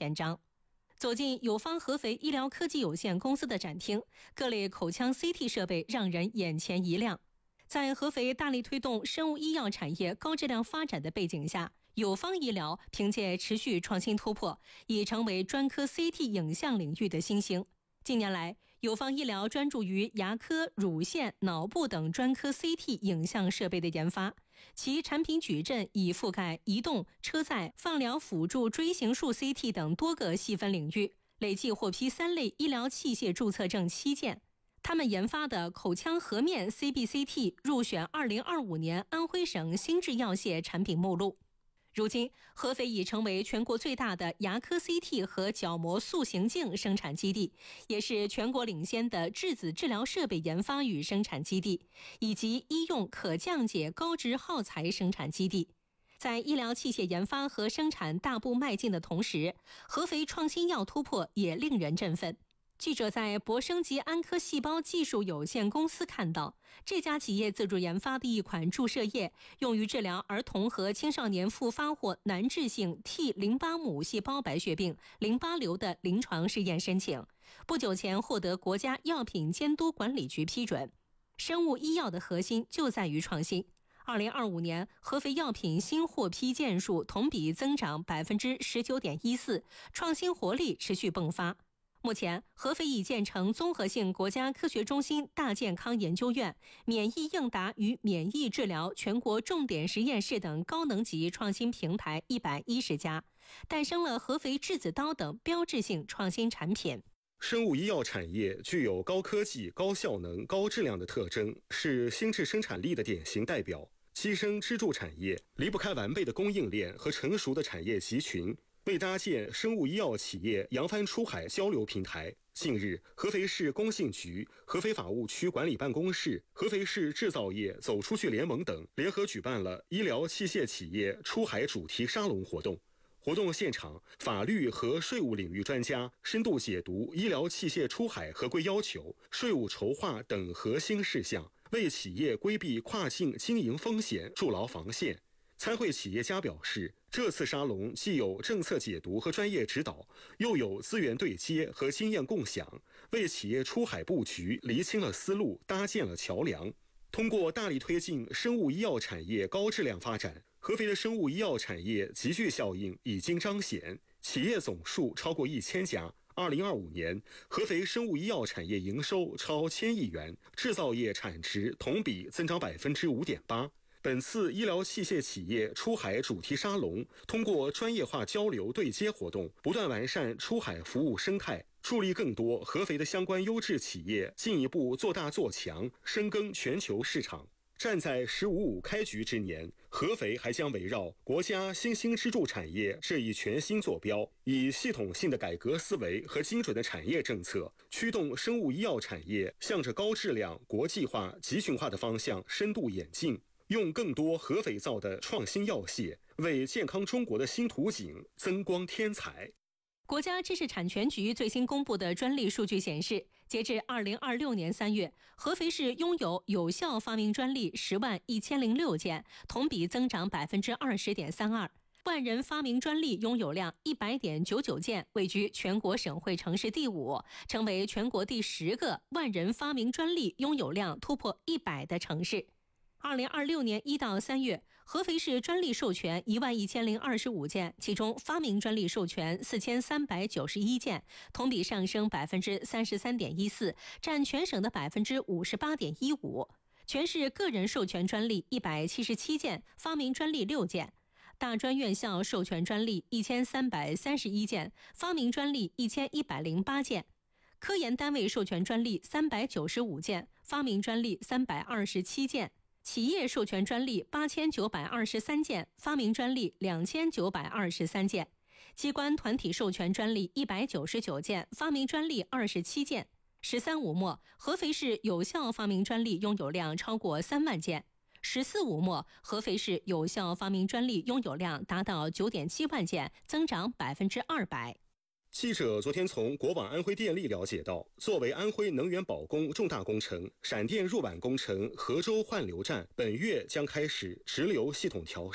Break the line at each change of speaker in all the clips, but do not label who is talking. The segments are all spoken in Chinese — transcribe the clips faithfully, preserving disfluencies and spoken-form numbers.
篇章。走进友方合肥医疗科技有限公司的展厅，各类口腔 C T 设备让人眼前一亮。在合肥大力推动生物医药产业高质量发展的背景下，友方医疗凭借持续创新突破，已成为专科 C T 影像领域的新星。近年来，友方医疗专注于牙科、乳腺、脑部等专科 C T 影像设备的研发，其产品矩阵已覆盖移动、车载、放疗辅助锥形束 C T 等多个细分领域，累计获批三类医疗器械注册证七件。他们研发的口腔颌面 C B C T 入选二零二五年安徽省新制药械产品目录。如今，合肥已成为全国最大的牙科 C T 和角膜塑形镜生产基地，也是全国领先的质子治疗设备研发与生产基地，以及医用可降解高值耗材生产基地。在医疗器械研发和生产大步迈进的同时，合肥创新药突破也令人振奋。记者在博生级安科细胞技术有限公司看到，这家企业自主研发的一款注射液，用于治疗儿童和青少年复发或难治性 T 淋巴母细胞白血病淋巴瘤的临床试验申请，不久前获得国家药品监督管理局批准。生物医药的核心就在于创新。二零二五年，合肥药品新获批件数同比增长 百分之十九点一四， 创新活力持续迸发。目前，合肥已建成综合性国家科学中心大健康研究院、免疫应答与免疫治疗全国重点实验室等高能级创新平台一百一十家，诞生了合肥质子刀等标志性创新产品。
生物医药产业具有高科技、高效能、高质量的特征，是新质生产力的典型代表。栖身支柱产业离不开完备的供应链和成熟的产业集群。为搭建生物医药企业扬帆出海交流平台，近日，合肥市工信局、合肥法务区管理办公室、合肥市制造业走出去联盟等联合举办了医疗器械企业出海主题沙龙活动。活动现场，法律和税务领域专家深度解读医疗器械出海合规要求、税务筹划等核心事项，为企业规避跨境经营风险筑牢防线。参会企业家表示，这次沙龙既有政策解读和专业指导，又有资源对接和经验共享，为企业出海布局厘清了思路，搭建了桥梁。通过大力推进生物医药产业高质量发展，合肥的生物医药产业集聚效应已经彰显，企业总数超过一千家。二零二五年，合肥生物医药产业营收超千亿元，制造业产值同比增长百分之五点八。本次医疗器械企业出海主题沙龙，通过专业化交流对接活动，不断完善出海服务生态，助力更多合肥的相关优质企业进一步做大做强，深耕全球市场。站在“十五五”开局之年，合肥还将围绕国家新兴支柱产业这一全新坐标，以系统性的改革思维和精准的产业政策，驱动生物医药产业向着高质量、国际化、集群化的方向深度演进。用更多合肥造的创新药械，为健康中国的新图景增光添彩。
国家知识产权局最新公布的专利数据显示，截至二零二六年三月，合肥市拥有有效发明专利十万一千零六件，同比增长百分之二十点三二。万人发明专利拥有量一百点九九件，位居全国省会城市第五，成为全国第十个万人发明专利拥有量突破一百的城市。二零二六年一到三月，合肥市专利授权一万一千零二十五件，其中发明专利授权四千三百九十一件，同比上升百分之三十三点一四，占全省的百分之五十八点一五。全市个人授权专利一百七十七件，发明专利六件。大专院校授权专利一千三百三十一件，发明专利一千一百零八件。科研单位授权专利三百九十五件，发明专利三百二十七件。企业授权专利八千九百二十三件，发明专利两千九百二十三件。机关团体授权专利一百九十九件，发明专利二十七件。十三五末，合肥市有效发明专利拥有量超过三万件。十四五末，合肥市有效发明专利拥有量达到九点七万件，增长百分之二百。
记者昨天从国网安徽电力了解到，作为安徽能源保供重大工程，闪电入皖工程合州换流站本月将开始直流系统调试。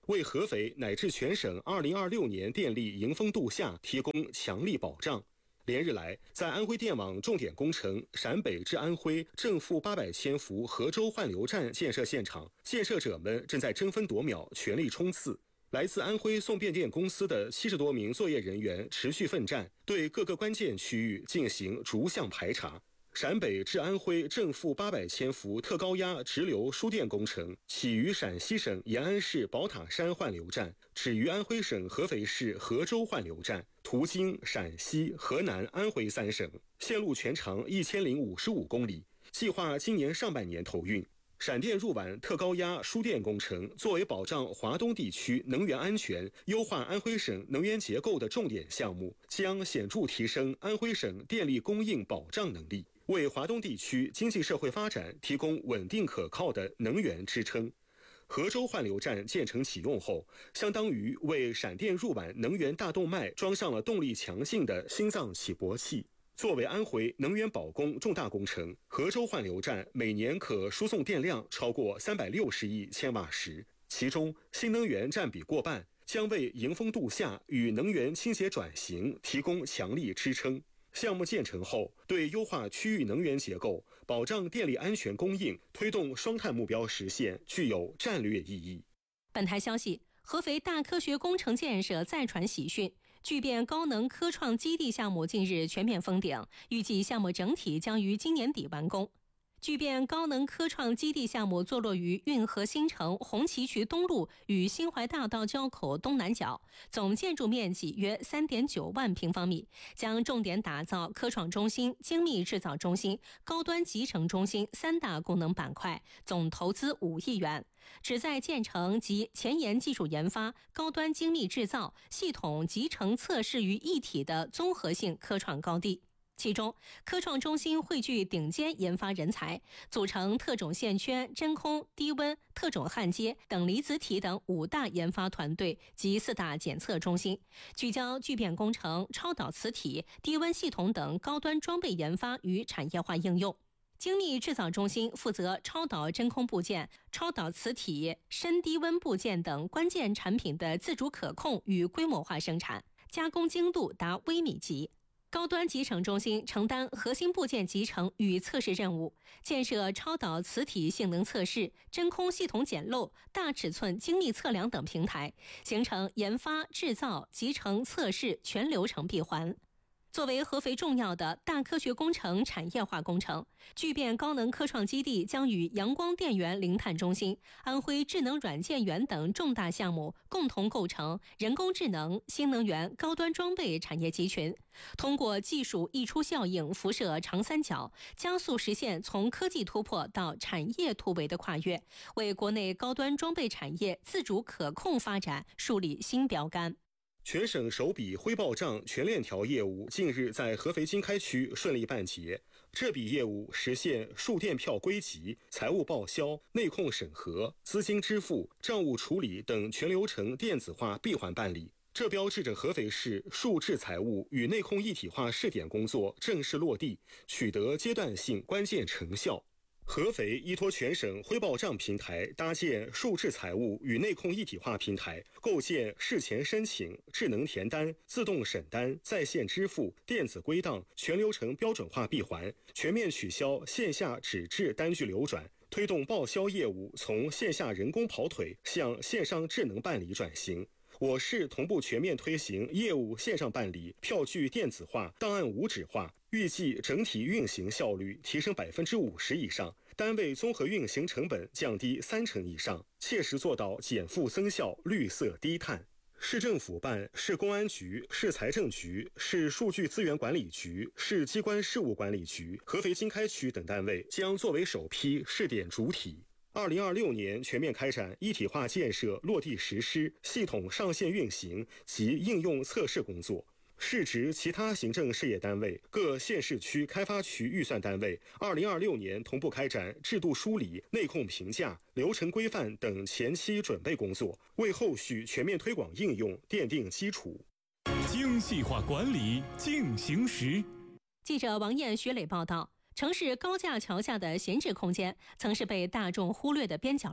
为合肥乃至全省二零二六年电力迎峰度夏提供强力保障。连日来，在安徽电网重点工程陕北至安徽正负八百千伏河州换流站建设现场，建设者们正在争分夺秒，全力冲刺。来自安徽送变电公司的七十多名作业人员持续奋战，对各个关键区域进行逐项排查。陕北至安徽正负八百千伏特高压直流输电工程起于陕西省延安市宝塔山换流站，止于安徽省合肥市河州换流站，途经陕西、河南、安徽三省，线路全长一千零五十五公里，计划今年上半年投运。闪电入皖特高压输电工程作为保障华东地区能源安全、优化安徽省能源结构的重点项目，将显著提升安徽省电力供应保障能力，为华东地区经济社会发展提供稳定可靠的能源支撑。河州换流站建成启用后，相当于为闪电入皖能源大动脉装上了动力强劲的心脏起搏器。作为安徽能源保供重大工程，河州换流站每年可输送电量超过三百六十亿千瓦时，其中新能源占比过半，将为迎峰度夏与能源清洁转型提供强力支撑。项目建成后，对优化区域能源结构、保障电力安全供应、推动双碳目标实现具有战略意义。
本台消息，合肥大科学工程建设再传喜讯。聚变高能科创基地项目近日全面封顶，预计项目整体将于今年底完工。聚变高能科创基地项目坐落于运河新城红旗渠东路与新怀大道交口东南角，总建筑面积约 三点九万平方米，将重点打造科创中心、精密制造中心、高端集成中心三大功能板块，总投资五亿元，旨在建成集前沿技术研发、高端精密制造、系统集成测试于一体的综合性科创高地。其中，科创中心汇聚顶尖研发人才，组成特种线圈、真空、低温、特种焊接等离子体等五大研发团队及四大检测中心，聚焦聚变工程、超导磁体、低温系统等高端装备研发与产业化应用。精密制造中心负责超导真空部件、超导磁体、深低温部件等关键产品的自主可控与规模化生产，加工精度达微米级。高端集成中心承担核心部件集成与测试任务，建设超导磁体性能测试、真空系统检漏、大尺寸精密测量等平台，形成研发、制造、集成、测试全流程闭环。作为合肥重要的大科学工程产业化工程，聚变高能科创基地将与阳光电源零碳中心、安徽智能软件园等重大项目共同构成人工智能、新能源高端装备产业集群，通过技术溢出效应辐射长三角，加速实现从科技突破到产业突围的跨越，为国内高端装备产业自主可控发展树立新标杆。
全省首笔徽报账全链条业务近日在合肥经开区顺利办结。这笔业务实现数电票归集、财务报销、内控审核、资金支付、账务处理等全流程电子化闭环办理。这标志着合肥市数智财务与内控一体化试点工作正式落地，取得阶段性关键成效。合肥依托全省徽报账平台，搭建数智财务与内控一体化平台，构建事前申请、智能填单、自动审单、在线支付、电子归档全流程标准化闭环，全面取消线下纸质单据流转，推动报销业务从线下人工跑腿向线上智能办理转型。我市同步全面推行业务线上办理、票据电子化、档案无纸化，预计整体运行效率提升百分之五十以上，单位综合运行成本降低三成以上，切实做到减负增效、绿色低碳。市政府办、市公安局、市财政局、市数据资源管理局、市机关事务管理局、合肥经开区等单位将作为首批试点主体。二零二六年全面开展一体化建设落地实施、系统上线运行及应用测试工作。市直其他行政事业单位、各县市区开发区预算单位，二零二六年同步开展制度梳理、内控评价、流程规范等前期准备工作，为后续全面推广应用奠定基础。
精细化管理进行时。
记者王艳、徐磊报道。城市高架桥下的闲置空间曾是被大众忽略的边角料。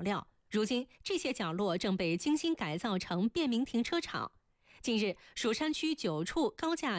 如今，这些角落正被精心改造成便民停车场。近日，蜀山区九处高架